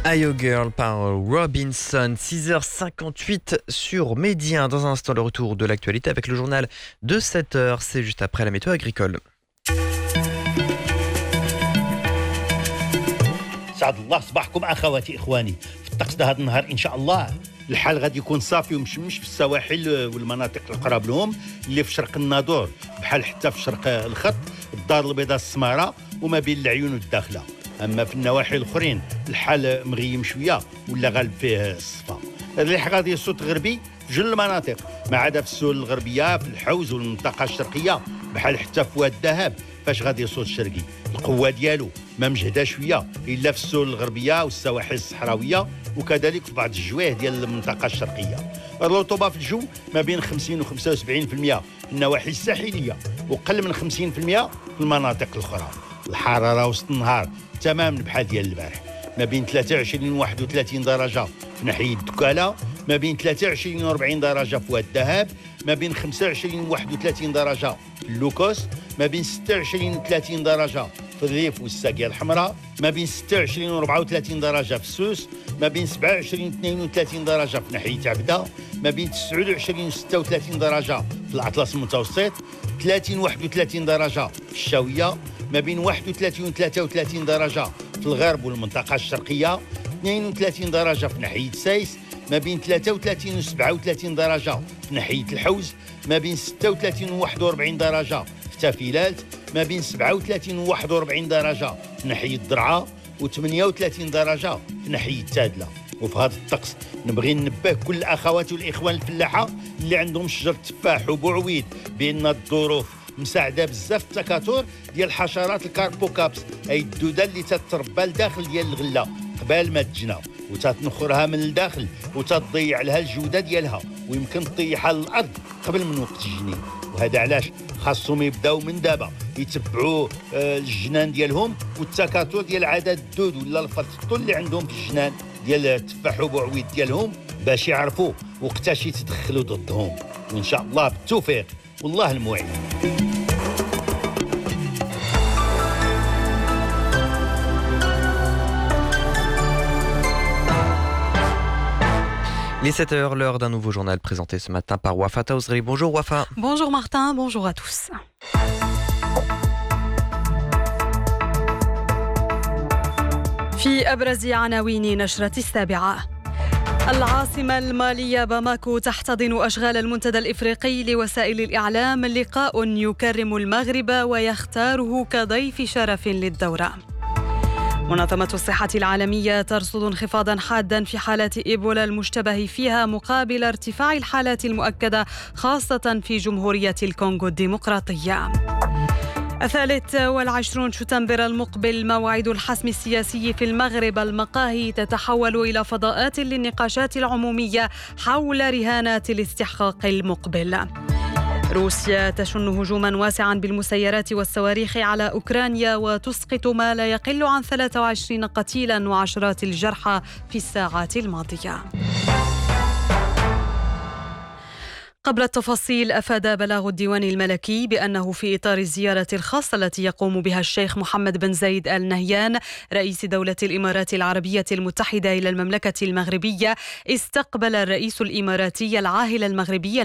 Ayo Girl par Robinson, 6h58 sur Média. Dans un instant, le retour de l'actualité avec le journal de 7h. C'est juste après la météo agricole. سعد الله صباحكم اخواتي اخواني. في الطقس ده هذا النهار ان شاء الله الحال غادي يكون صافي ومشمش في السواحل والمناطق القراب لهم اللي في شرق الناظور بحال حتى في شرق الخط الدار البيضاء السماره وما بين العيون والداخله. اما في النواحي الاخرين الحال مغيم شويه ولا غالب فيه الصفا. الريح غادي يصوت غربي في جل المناطق ما عدا في السهول الغربيه في الحوز والمنطقه الشرقيه بحال حتى في واد الذهب فاش غادي يصوت شرقي. القوه ديالو ما مجهده شويه الا في السهول الغربيه والسواحل الصحراويه وكذلك في بعض الجويه ديال المنطقه الشرقيه. الرطوبه في الجو ما بين 50 و 75% في النواحي الساحليه وقل من 50% في المناطق الاخرى. الحراره وسط النهار تماما بحال ديال البارح ما بين 23 و 31 درجه في ناحيه الدكاله، ما بين 23 و 40 درجه في واد الذهب، ما بين 25 و 31 درجه في اللوكوس، ما بين 26 و 30 درجه في الريف والساقيه الحمراء، ما بين 26 و 34 درجه في السوس، ما بين 27 و 32 درجه في ناحيه عبده، ما بين 29 و 36 درجه في الاطلس المتوسط، 30 و 31 درجه في الشاويه، ما بين 31 و 33 درجه في الغرب والمنطقه الشرقيه، 32 درجه في ناحيه سايس، ما بين 33 و 37 درجه في ناحيه الحوز، ما بين 36 و 41 درجه في تافيلات، ما بين 37 و 41 درجه في ناحيه الضرعه و 38 درجه في ناحيه تادله. وفي هذا الطقس نبغي ننبه كل الاخوات والاخوان الفلاحه اللي عندهم شجر تفاح وبعويد بان الظروف مساعده بزاف التكاثر ديال الحشرات الكاربوكابس، اي الدوده اللي تتربى لداخل ديال الغله قبل ما تجنى وتتنخرها من الداخل وتضيع لها الجوده ديالها ويمكن تطيحها للارض قبل من وقت الجنين. وهذا علاش خاصهم يبداو من دابا يتبعوا الجنان ديالهم والتكاثر ديال عدد الدود ولا الفرطو اللي عندهم في الجنان ديال التفاح وبعويد ديالهم باش يعرفوا وقتاش يتدخلوا ضدهم. وان شاء الله بالتوفيق والله المعين. Les 7h, l'heure d'un nouveau journal présenté ce matin par Wafa Taouzri. Bonjour Wafa. Bonjour Martin, bonjour à tous. في أبرز عناوين نشرة السابعة: العاصمة المالية باماكو تحتضن أشغال المنتدى الإفريقي لوسائل الإعلام، لقاء يكرم المغرب ويختاره كضيف شرف للدورة. منظمة الصحة العالمية ترصد انخفاضا حادا في حالات إيبولا المشتبه فيها مقابل ارتفاع الحالات المؤكدة خاصة في جمهورية الكونغو الديمقراطية. 23 شتنبر المقبل موعد الحسم السياسي في المغرب. المقاهي تتحول إلى فضاءات للنقاشات العمومية حول رهانات الاستحقاق المقبل. روسيا تشن هجوما واسعا بالمسيرات والصواريخ على أوكرانيا وتسقط ما لا يقل عن 23 قتيلا وعشرات الجرحى في الساعات الماضية. قبل التفاصيل، أفاد بلاغ الديوان الملكي بأنه في إطار الزيارة الخاصة التي يقوم بها الشيخ محمد بن زايد آل نهيان رئيس دولة الإمارات العربية المتحدة إلى المملكة المغربية، استقبل الرئيس الإماراتي العاهل المغربي